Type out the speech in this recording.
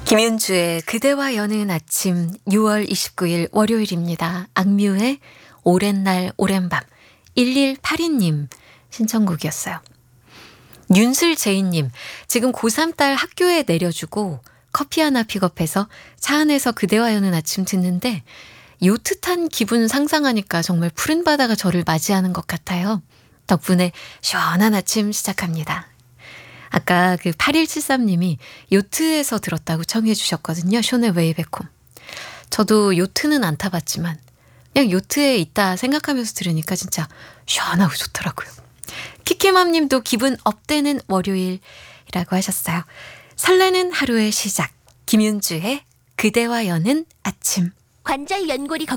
김윤주의 그대와 여는 아침 6월 29일 월요일입니다. 악뮤의 오랜 날 오랜 밤 1182님 신청곡이었어요. 윤슬제이님 지금 고3 딸 학교에 내려주고 커피 하나 픽업해서 차 안에서 그대와 여는 아침 듣는데 요트 탄 기분 상상하니까 정말 푸른 바다가 저를 맞이하는 것 같아요. 덕분에 시원한 아침 시작합니다. 아까 그 8173님이 요트에서 들었다고 청해 주셨거든요. 쇼네 웨이백홈. 저도 요트는 안 타봤지만 그냥 요트에 있다 생각하면서 들으니까 진짜 시원하고 좋더라고요. 키키맘님도 기분 업되는 월요일이라고 하셨어요. 설레는 하루의 시작. 김윤주의 그대와 여는 아침. 관절 연골이 걱정